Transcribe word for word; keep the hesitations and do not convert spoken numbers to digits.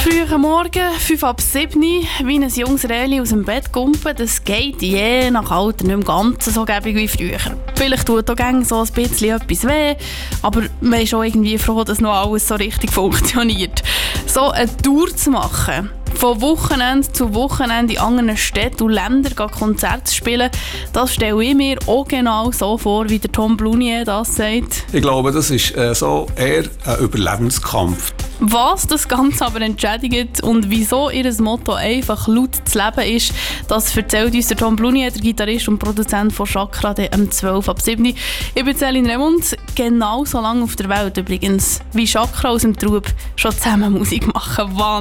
Frühen Morgen, fünf ab sieben, wie ein junges Räli aus dem Bett kumpen, das geht je nach Alter nicht mehr ganz so gäbig wie früher. Vielleicht tut auch gerne so ein bisschen etwas weh, aber man ist auch irgendwie froh, dass noch alles so richtig funktioniert. So eine Tour zu machen, von Wochenende zu Wochenende in anderen Städten und Ländern Konzerte zu spielen, das stelle ich mir auch genau so vor, wie der Tom Blunier das sagt. Ich glaube, das ist äh, so eher ein Überlebenskampf. Was das Ganze aber entschädigt und wieso ihr Motto einfach laut zu leben ist, das erzählt uns der Tom Blunier, der Gitarrist und Produzent von Chakra, um zwölf ab sieben. Ich bin Céline Remund, genau so lange auf der Welt übrigens, wie Chakra aus dem Trub schon zusammen Musik machen. Wahnsinn.